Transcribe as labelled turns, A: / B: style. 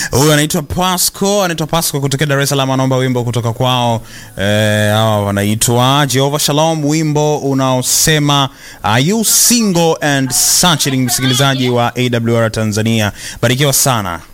A: Huyu anaitwa Pasco kutoka Dar es Salaam, anaomba wimbo kutoka kwao hawa wanaitwa Jehovah Shalom, wimbo unaosema Are You Single and Searching. Msikilizaji wa AWR Tanzania, barikiwa sana.